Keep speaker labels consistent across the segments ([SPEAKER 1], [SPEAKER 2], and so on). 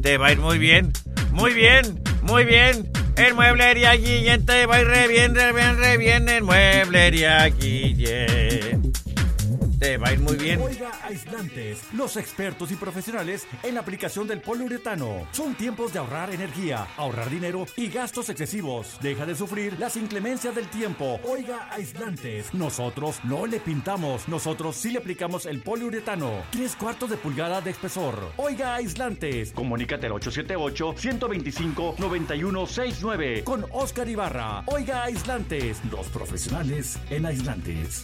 [SPEAKER 1] Te va a ir muy bien. Muy bien, muy bien. En Mueblería Guillén te va a ir re bien en Mueblería Guillén. Te va a ir muy bien.
[SPEAKER 2] Oiga Aislantes, los expertos y profesionales en la aplicación del poliuretano. Son tiempos de ahorrar energía, ahorrar dinero y gastos excesivos. Deja de sufrir las inclemencias del tiempo. Oiga Aislantes, nosotros no le pintamos, nosotros sí le aplicamos el poliuretano. 3/4 de pulgada de espesor. Oiga Aislantes, comunícate al 878-125-9169 con Oscar Ibarra. Oiga Aislantes, los profesionales en aislantes.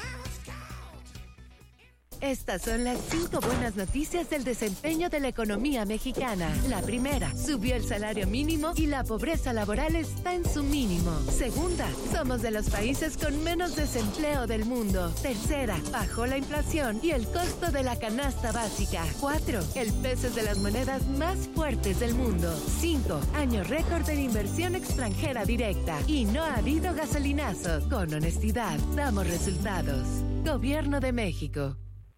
[SPEAKER 3] Estas son las 5 buenas noticias del desempeño de la economía mexicana. La primera, subió el salario mínimo y la pobreza laboral está en su mínimo. Segunda, somos de los países con menos desempleo del mundo. Tercera, bajó la inflación y el costo de la canasta básica. 4, el peso es de las monedas más fuertes del mundo. 5, año récord de inversión extranjera directa. Y no ha habido gasolinazos. Con honestidad, damos resultados. Gobierno de México.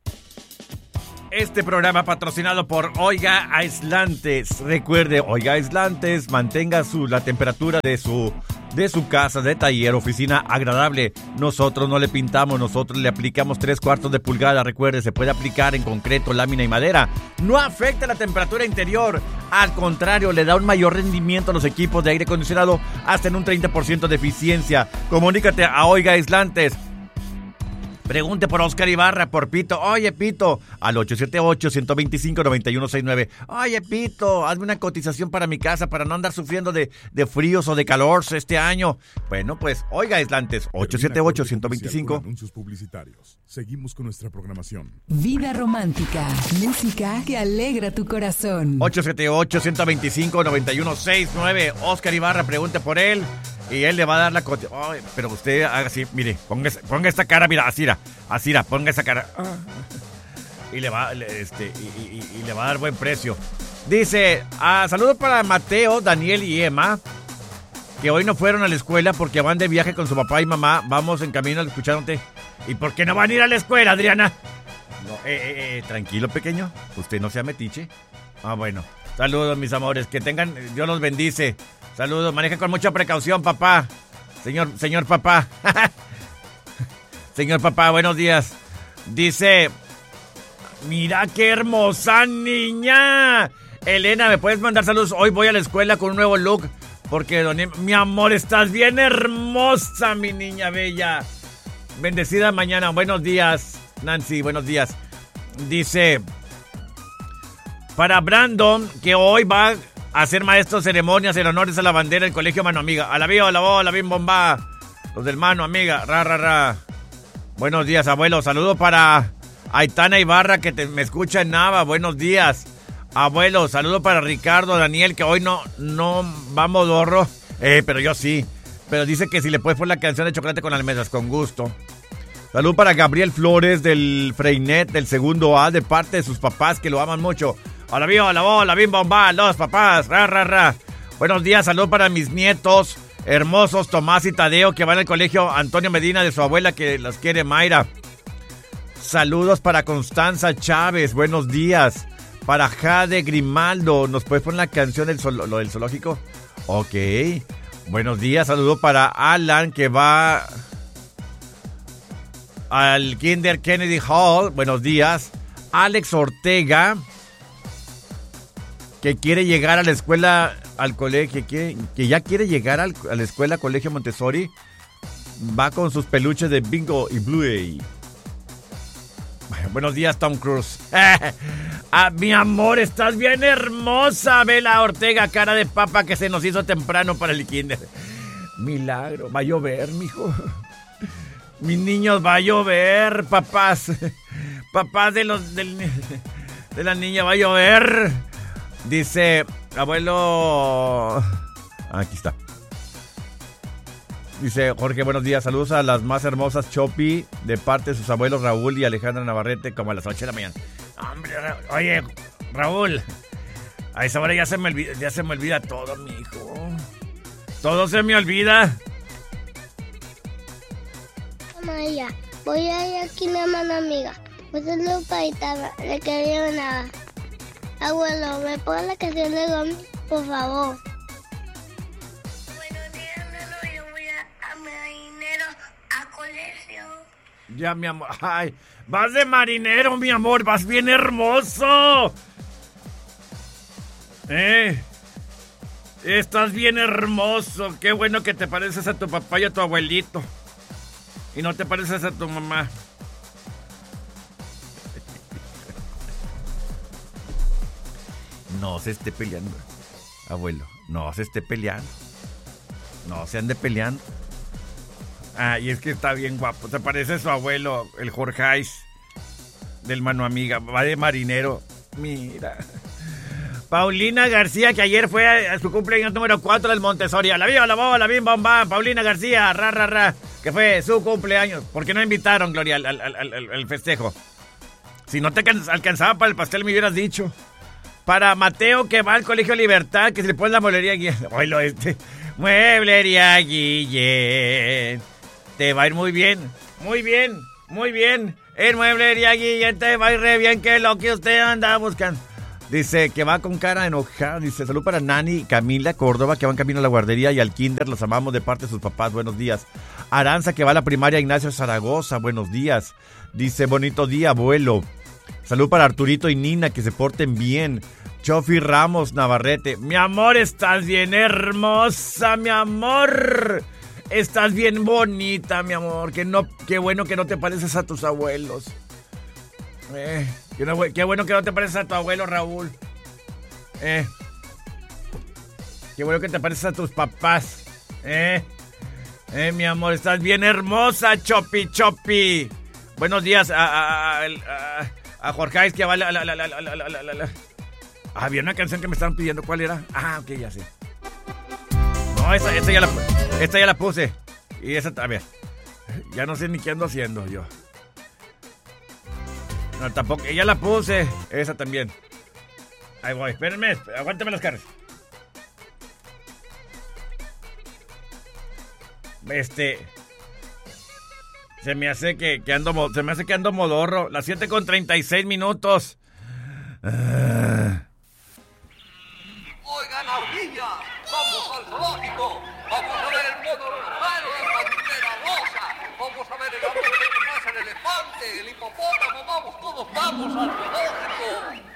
[SPEAKER 1] Este programa patrocinado por Oiga Aislantes. Recuerde, Oiga Aislantes, mantenga la temperatura de su casa, de taller, oficina agradable. Nosotros no le pintamos, nosotros le aplicamos 3/4 de pulgada. Recuerde, se puede aplicar en concreto, lámina y madera. No afecta la temperatura interior. Al contrario, le da un mayor rendimiento a los equipos de aire acondicionado, hasta en un 30% de eficiencia. Comunícate a Oiga Aislantes. Pregunte por Oscar Ibarra, por Pito. Oye, Pito, al 878-125-9169. Oye, Pito, hazme una cotización para mi casa para no andar sufriendo de fríos o de calor este año. Bueno, pues, Oiga Aislantes, 878-125.
[SPEAKER 4] Anuncios publicitarios. Seguimos con nuestra programación.
[SPEAKER 5] Vida romántica, música que alegra tu corazón.
[SPEAKER 1] 878-125-9169. Oscar Ibarra, pregunte por él. Y él le va a dar la cotización. Pero usted haga así, mire, ponga esta cara, mira, así, ponga esa cara. Y le va, y le va a dar buen precio. Dice, saludos para Mateo, Daniel y Emma, que hoy no fueron a la escuela porque van de viaje con su papá y mamá. Vamos en camino escuchándote. ¿Y por qué no van a ir a la escuela, Adriana? No, tranquilo, pequeño. Usted no sea metiche. Bueno. Saludos, mis amores. Que tengan, Dios los bendice. Saludos, maneja con mucha precaución, papá. Señor papá. Señor papá, buenos días. Dice, mira qué hermosa niña. Elena, ¿me puedes mandar saludos? Hoy voy a la escuela con un nuevo look. Porque, mi amor, estás bien hermosa, mi niña bella. Bendecida mañana. Buenos días, Nancy, buenos días. Dice, para Brandon, que hoy va a ser maestro de ceremonias en honores a la bandera del Colegio Mano Amiga. A la bim bomba. Los del Mano Amiga. Ra. Buenos días, abuelo. Saludo para Aitana Ibarra, que me escucha en Nava. Buenos días, abuelo. Saludo para Ricardo Daniel, que hoy no va modorro. Pero yo sí. Pero dice que si le puedes poner la canción de Chocolate con Almendras, con gusto. Saludo para Gabriel Flores del Freinet, del segundo A, de parte de sus papás, que lo aman mucho. Hola, bim bomba, los papás, ra. Buenos días, saludos para mis nietos hermosos, Tomás y Tadeo, que van al colegio Antonio Medina de su abuela, que los quiere Mayra. Saludos para Constanza Chávez, buenos días. Para Jade Grimaldo, ¿nos puedes poner la canción del zoológico? Ok. Buenos días, saludo para Alan, que va al Kinder Kennedy Hall. Buenos días. Alex Ortega, que quiere llegar a la escuela, al colegio, que ya quiere llegar a la escuela Colegio Montessori. Va con sus peluches de Bingo y Bluey. Buenos días, Tom Cruise. Mi amor, estás bien hermosa. Bela Ortega, cara de papa que se nos hizo temprano para el kinder. Milagro, va a llover, mijo. Mis niños, va a llover, papás. Papás de la niña, va a llover. Dice, abuelo... Aquí está. Dice Jorge, buenos días, saludos a las más hermosas Chopi, de parte de sus abuelos Raúl y Alejandra Navarrete, como a las 8 de la mañana. Hombre, oye, Raúl, a esa hora ya se me olvida todo, mijo. Todo se me olvida.
[SPEAKER 6] María, voy a ir aquí mi Mano Amiga. Pues es Lupa y le quería nada. Abuelo, ¿me pones la canción de Gombi, por favor?
[SPEAKER 7] Buenos días, Lolo. Yo voy a marinero a colegio.
[SPEAKER 1] Ya, mi amor. Ay, vas de marinero, mi amor. Vas bien hermoso. Estás bien hermoso. Qué bueno que te pareces a tu papá y a tu abuelito. Y no te pareces a tu mamá. No se esté peleando, abuelo. No se esté peleando. No se ande peleando. Y es que está bien guapo. Se parece a su abuelo, el Jorgeis del Mano Amiga. Va de marinero. Mira. Paulina García, que ayer fue a su cumpleaños número 4 del Montessori. La viva, la bola, la bim, bomba. Paulina García, ra. Que fue su cumpleaños. ¿Por qué no invitaron, Gloria, al festejo? Si no te alcanzaba para el pastel, me hubieras dicho. Para Mateo, que va al Colegio Libertad, que se le pone la mueblería Guillén. Oílo Mueblería Guillén. Te va a ir muy bien. Muy bien. En Mueblería Guillén te va a ir re bien, que es lo que usted anda buscando. Dice que va con cara enojada. Dice, salud para Nani y Camila Córdoba, que van camino a la guardería y al kinder. Los amamos de parte de sus papás. Buenos días. Aranza, que va a la primaria Ignacio Zaragoza. Buenos días. Dice, bonito día, abuelo. Salud para Arturito y Nina, que se porten bien. Chofi Ramos Navarrete. Mi amor, estás bien hermosa, mi amor. Estás bien bonita, mi amor. Qué bueno que no te pareces a tus abuelos. Qué bueno que no te pareces a tu abuelo, Raúl. Qué bueno que te pareces a tus papás. Mi amor, estás bien hermosa, Chopi. Buenos días a Jorge, que va había una canción que me estaban pidiendo. ¿Cuál era? Ok, ya sé. No, esta ya la puse. Y esa, a ver, ya no sé ni qué ando haciendo yo. No, tampoco, ella la puse. Esa también. Ahí voy, espérenme, aguántame las caras. Se me hace que ando modorro. Las 7:36 minutos.
[SPEAKER 8] Oigan, Aurilla, vamos al zoológico. Vamos a ver el mono romano, la pantera rosa. Vamos a ver el elefante, el hipopótamo. Vamos, todos vamos al zoológico.